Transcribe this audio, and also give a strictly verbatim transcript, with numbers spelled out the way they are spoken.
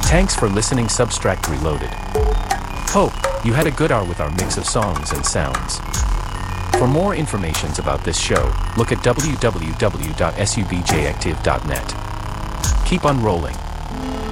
Thanks for listening Substract Reloaded. Hope you had a good hour with our mix of songs and sounds. For more information about this show, look at w w w dot subjactive dot net. Keep on rolling.